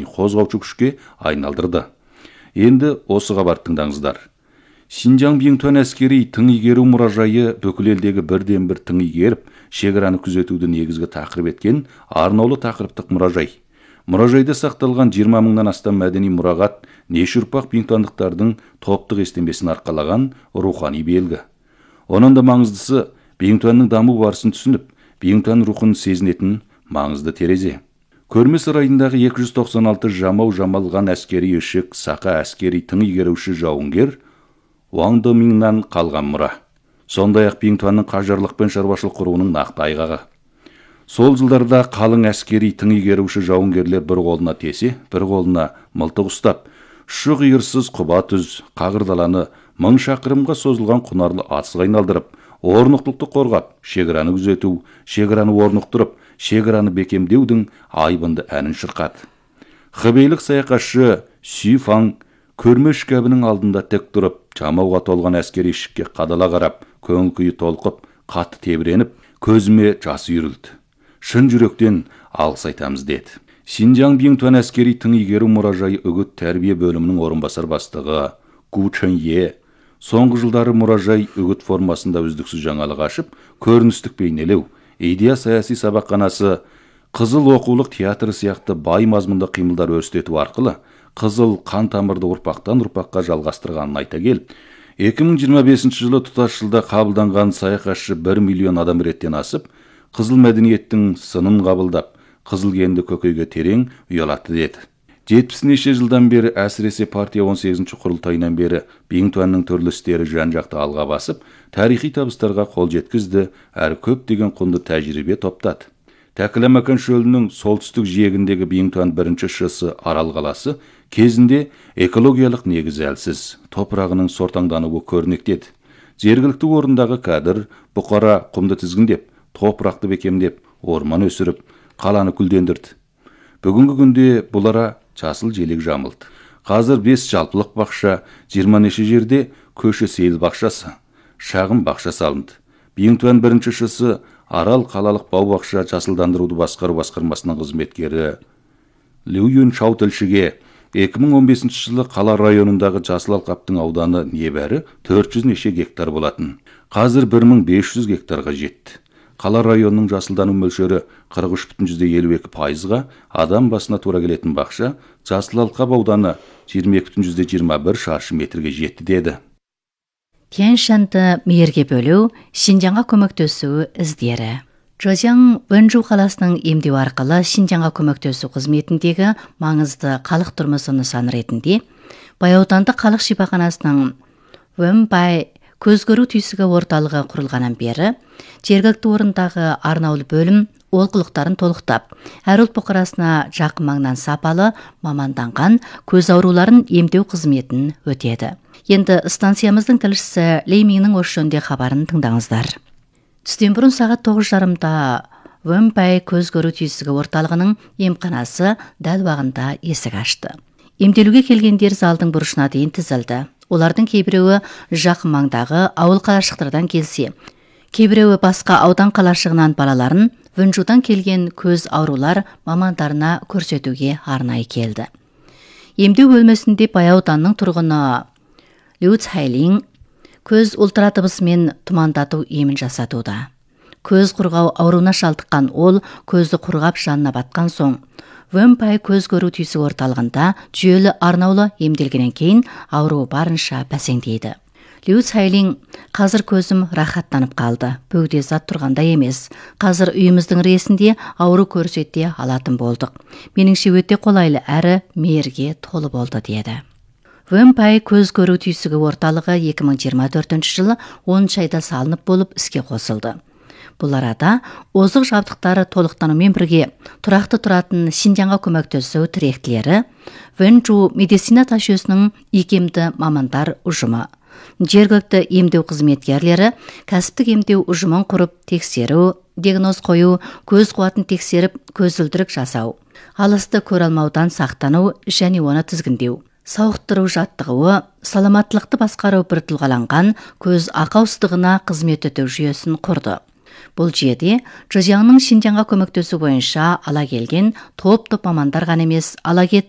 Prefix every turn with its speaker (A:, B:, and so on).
A: рухани қозғаушы күшке айналдырды. Енді осы хабарды тыңдаңыздар. Шинжаң Биңтуан әскери тың игеру мұражайы бүкіл елдегі бірден бір тың игеріп, шекараны күзетуді негізгі тақырып еткен арнаулы тақырыптық мұражай. Мұражайда сақталған 20 мыңнан астам мәдени мұрағат неше ұрпақ биңтуандықтардың топтық естемесін арқалаған рухани белгі. Оның да маңыздысы Биңтуанның даму барысын түсініп, Биңтуан рухын сезінетін маңызды терезе. Көрме сарайындағы 296 жамалған әскери ішік, сақа әскери тың игеруші жауынгер Уаң Домиңнан қалған мұра. Сондай-ақ Биңтуанның қажырлық пен шаруашылық құруының нақты айғағы. Сол жылдарда қалың әскери тың игеруші жауынгерлер бір қолына тесе, бір қолына мылтық ұстап, шұғиырсыз құба түз, қағырдаланы 1000 шақырымға созылған құнарлы атысқа айналдырып, орнықтылықты қорғап, шекараны күзету, шекараны орнықтырып, шекараны бекемдеудің айбынды әнін шырқады. Хыбейлік саяхатшы Сүй Фаң көрме шкабының алдында тек тұрып, жамауға толған әскери ішікке қадала қарап, көңіл күйі толқып, қатты тебіреніп, көзіме жасы үйірілді. Шын жүректен алғыс айтамыз деді. Шинжаң Биңтуан әскери тың игеру мұражайы үгіт тәрбие бөлімінің орынбасар бастығы Гу Чэнье соңғы жылдары мұражай үгіт формасында үздіксіз жаңалық ашып, көріністік бейнелеу, идея саяси сабақханасы, қызыл оқулық театры сияқты бай мазмұнды қимылдар өрістету арқылы қызыл қан тамырды ұрпақтан ұрпаққа жалғастырғанын айта келіп, 2025 жылы тұтас жылда қабылданған саяхатшы 1 миллион адам реттен асып, қызыл мәдениеттің сынын қабылдап, қызыл генді көкейге терең ұялатты деді. 70 жылдан бері, әсіресе партия 18-ші құрылтайынан бері Биңтуанның түрлі істері жан-жақты алға басып, тарихи табыстарға қол жеткізді, әрі көптеген құнды тәжірибе топтады. Тәкіламакан шөлінің солтүстік жиегіндегі Биңтуан бірінші шысы Арал қаласы кезінде экологиялық негізі әлсіз, топырағының сортаңдануы көрнектеді. Жергілікті орындағы кәдір, бұқара құмды тізгіндеп, топырақты бекемдеп, орман өсіріп, қаланы күлдендірді. Бүгінгі күнде бұлара жасыл желек жамылды. Қазір 5 жалпылық бақша, 20 жерде көші сейіл бақшасы, шағын бақша салынды. Биңтуан бірінші шысы Арал қалалық бау-бақша жасылдандыруды басқару басқармасының қызметкері Лю Юншау тілшіге 2015 жылы қала районындағы жасыл алқаптың ауданы небәрі 400 неше гектар болатын. Қазір 1500 гектарға жетті. Қала районының жасылдану мөлшері 43,52%-ға, адам басына тура келетін бақша жасыл алқап ауданы 22,21 шаршы метрге жетті деді.
B: Тяньшанды мейірге бөлу, Шинжаңға көмектесу іздері. Зhejiang Wenzhou қаласының емдеу арқылы Шинжаңға көмектесу қызметіндегі маңызды халық тұрмысы нысаны ретінде Баяутанды халық шипаханасының Вэнбай көз көру түйсігі орталығы құрылғаннан бері жергілікті орындағы арнаулы бөлім олқылықтарын толықтап, әр ұлт бұқарасына жақын маңнан сапалы маманданған көз ауруларын емдеу қызметін өтеді. Енді станциямыздың тілшісі Ли Миннің осы жөнінде хабарын тыңдаңыздар. Түстен бұрын сағат 9:30-да Вэнбай көз көру түйсігі орталығының емханасы дәл уақытында есік ашты. Емделуге келгендер залдың бұрышына дейін тізілді. Олардың кейбіреуі жақын маңдағы ауыл қалашықтардан келсе, кейбіреуі басқа аудан қалашығынан балаларын Вэнжудан келген көз аурулар мамандарына көрсетуге арнайы келді. Емдеу бөлмесінде Баяуданның тұрғыны Лю Цайлин көз ультрадыбысымен тұмандату емін жасатуда. Көз құрғау ауруына шалдыққан ол көзді құрғап жанына батқан соң Вэнбай көз көру түйсігі орталығында жүйелі арнаулы емделгеннен кейін ауруы барынша бәсеңдейді. Лю Цайлин қазір көзім рахаттанып қалды. Бөгде зат тұрғанда емес. Қазір үйіміздің ресінде ауру көрсете алатын болдық. Меніңше өте қолайлы әрі мейірге толы болды деді. Вэнбай көз көру түйсігі орталығы 2024 жылы 10 айда салынып болып іске қосылды. Бұл арада озық жабдықтары толықтанумен бірге тұрақты тұратын Шинжаңға көмектесу тіректілері Вэнжу медицина ташүйесінің икемді мамандар ұжымы, жергілікті емдеу қызметкерлері кәсіптік емдеу ұжымын құрып тексеру, диагноз қою, көз қуатын тексеріп, көзілдірік жасау, алысты көре алмаудан сақтану және оны тізгіндеу, сауықтыру жаттығуы, саламаттылықты басқару бір тұлғаланған көз ақаусыздығына қызмет ету жүйесін құрды. Бұл жүйеде Зhejiangның Шинжаңға көмектесу бойынша ала келген топ мамандар ғана емес, ала